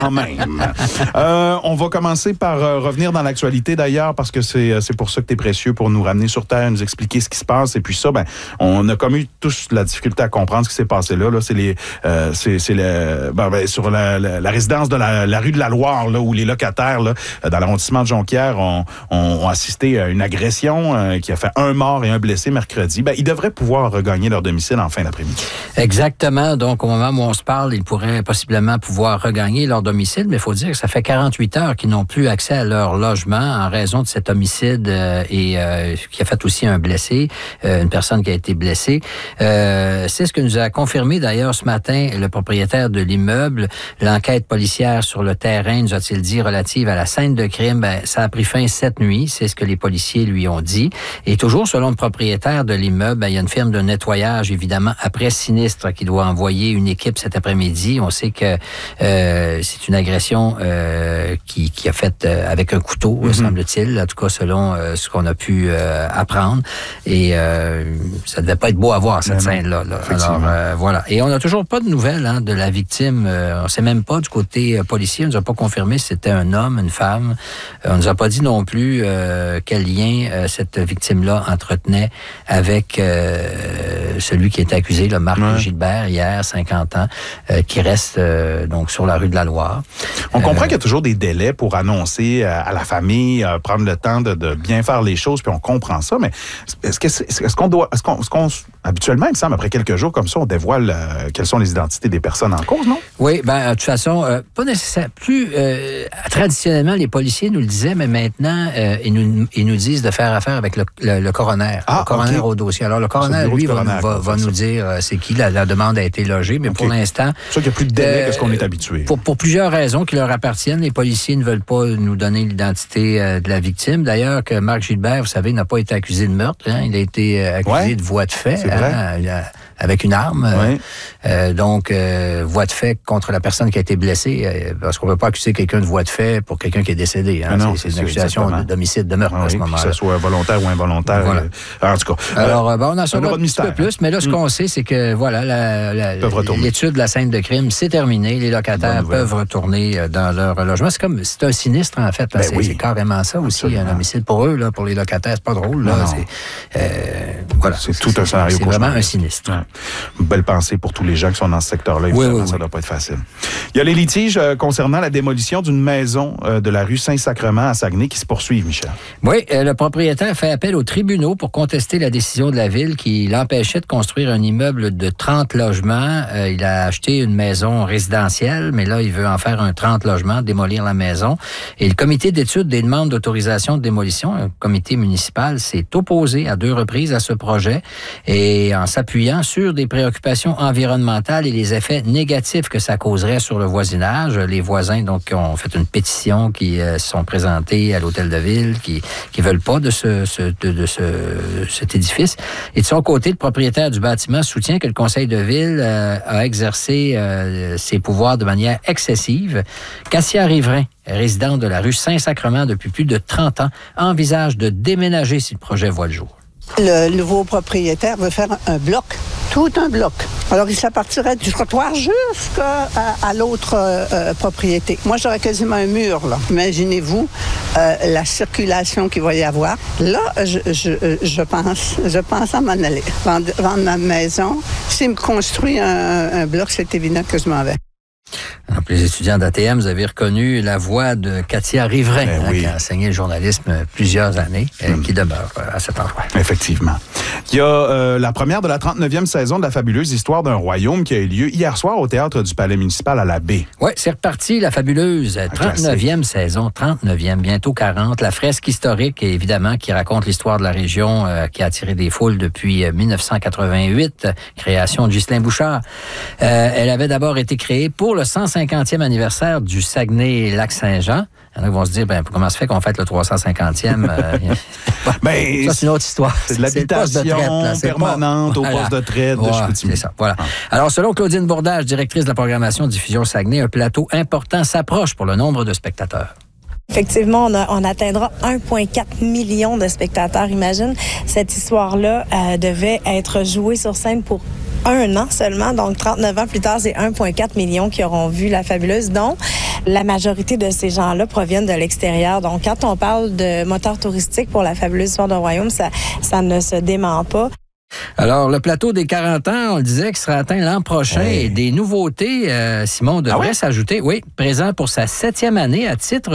quand même. On va commencer par revenir dans l'actualité d'ailleurs, parce que c'est pour ça que tu es précieux, pour nous ramener sur Terre, nous expliquer ce qui se passe. Et puis ça, on a comme eu tous la difficulté à comprendre ce qui s'est passé là. C'est sur la résidence de la rue de la Loire, là, où les locataires, là, dans l'arrondissement de Jonquière, ont assisté à une agression qui a fait un mort et un blessé mercredi. Ils devraient pouvoir regagner leur domicile en fin d'après-midi. Exactement. Donc, au moment où on se parle, ils pourraient possiblement pouvoir regagner leur domicile, mais il faut dire que ça fait 48 heures qu'ils n'ont plus accès à leur logement en raison de cet homicide qui a fait aussi un blessé, une personne qui a été blessée. C'est ce que nous a confirmé d'ailleurs ce matin le propriétaire de l'immeuble. L'enquête policière sur le terrain, nous a-t-il dit, relative à la scène de crime, ça a pris fin cette nuit. C'est ce que les policiers lui ont dit. Et toujours selon le propriétaire de l'immeuble, il y a une firme de nettoyage, évidemment, après sinistre, qui doit envoyer une équipe cet après-midi. On sait que c'est une agression qui a fait avec un couteau, semble-t-il, en tout cas selon ce qu'on a pu apprendre. Et ça devait pas être beau à voir, cette scène-là. Alors, voilà. Et on n'a toujours pas de nouvelles de la victime. On ne sait même pas du côté policier. On ne nous a pas confirmé si c'était un homme, une femme. On ne nous a pas dit non plus quel lien cette victime-là entretenait avec celui qui est accusé, le Marc Gilbert, hier, 50 ans, qui reste donc sur la rue de la Loire. On comprend qu'il y a toujours des délais pour annoncer à la famille, prendre le temps de bien faire les choses, puis on comprend ça, mais habituellement, il me semble, après quelques jours comme ça, on dévoile quelles sont les identités des personnes en cause, non? Oui, de toute façon, pas nécessaire. Plus traditionnellement, les policiers nous le disaient, mais maintenant, ils nous disent de faire affaire avec le coroner. Le coroner au dossier. Alors, le coroner, lui, va nous dire c'est qui la demande a été logée, mais pour l'instant... C'est sûr qu'il n'y a plus de délai que ce qu'on est habitué. Pour plusieurs raisons qui leur appartiennent, les policiers ne veulent pas nous donner l'identité de la victime. D'ailleurs, que Marc Gilbert, vous savez, n'a pas été accusé de meurtre. Il a été accusé de voie de fait. Avec une arme. Donc, voie de fait contre la personne qui a été blessée, parce qu'on ne peut pas accuser quelqu'un de voie de fait pour quelqu'un qui est décédé. C'est une accusation d'homicide de meurtre à ce moment-là. Que ce soit volontaire ou involontaire. Voilà. En tout cas. Alors, on en saura un petit peu plus, mais là, ce qu'on sait, c'est que l'étude de la scène de crime, c'est terminé. Les locataires peuvent retourner dans leur logement. C'est un sinistre, en fait. C'est carrément ça aussi, un homicide pour eux, là, pour les locataires. C'est pas drôle. Là. C'est tout un scénario. C'est vraiment un sinistre. Une belle pensée pour tous les gens qui sont dans ce secteur-là. Évidemment, ça ne doit pas être facile. Il y a les litiges concernant la démolition d'une maison de la rue Saint-Sacrement à Saguenay qui se poursuivent, Michel. Oui, le propriétaire fait appel aux tribunaux pour contester la décision de la Ville qui l'empêchait de construire un immeuble de 30 logements. Il a acheté une maison résidentielle, mais là, il veut en faire un 30 logements, démolir la maison. Et le comité d'étude des demandes d'autorisation de démolition, un comité municipal, s'est opposé à 2 reprises à ce projet et en s'appuyant sur des préoccupations environnementales et les effets négatifs que ça causerait sur le voisinage. Les voisins, donc, ont fait une pétition qui se sont présentés à l'hôtel de ville, qui veulent pas de cet édifice. Et de son côté, le propriétaire du bâtiment soutient que le conseil de ville a exercé ses pouvoirs de manière excessive. Cassia Riverain, résidente de la rue Saint-Sacrement depuis plus de 30 ans, envisage de déménager si le projet voit le jour. Le nouveau propriétaire veut faire un bloc, tout un bloc. Alors, il s'appartirait du trottoir jusqu'à l'autre propriété. Moi, j'aurais quasiment un mur, là. Imaginez-vous la circulation qu'il va y avoir. Là, je pense à m'en aller. Vendre ma maison. S'il me construit un bloc, c'est évident que je m'en vais. Alors, pour les étudiants d'ATM, vous avez reconnu la voix de Cassia Riverain, qui a enseigné le journalisme plusieurs années, qui demeure à cet endroit. Effectivement. Il y a la première de la 39e saison de la fabuleuse histoire d'un royaume qui a eu lieu hier soir au Théâtre du Palais municipal à la Baie. Oui, c'est reparti, la fabuleuse 39e saison, 39e, bientôt 40. La fresque historique, évidemment, qui raconte l'histoire de la région qui a attiré des foules depuis 1988, création de Ghislain Bouchard. Elle avait d'abord été créée pour le 150e anniversaire du Saguenay-Lac-Saint-Jean. Il y en a qui vont se dire, comment se fait qu'on fête le 350e? Ça, c'est une autre histoire. C'est de l'habitation permanente au poste de traite de Chicoutimi. C'est ça, voilà. Alors, selon Claudine Bourdage, directrice de la programmation Diffusion Saguenay, un plateau important s'approche pour le nombre de spectateurs. Effectivement, on atteindra 1,4 million de spectateurs. Imagine, cette histoire-là devait être jouée sur scène pour 1 an seulement. Donc, 39 ans plus tard, c'est 1,4 million qui auront vu La Fabuleuse, dont la majorité de ces gens-là proviennent de l'extérieur. Donc, quand on parle de moteur touristique pour La Fabuleuse Histoire d'un Royaume, ça ne se dément pas. Alors, le plateau des 40 ans, on le disait, qui sera atteint l'an prochain. Et des nouveautés, Simon, devrait s'ajouter. Oui, présent pour sa 7e année à titre